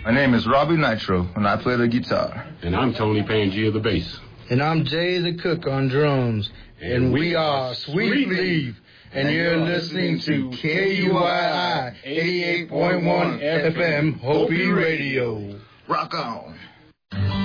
My name is Robbie Nitro, and I play the guitar. And I'm Tony Pangia, the bass. And I'm Jay the Cook on drums. And we are Sweet Leaf. And you're listening to KUII 88.1 FM Hopi Radio. Rock on.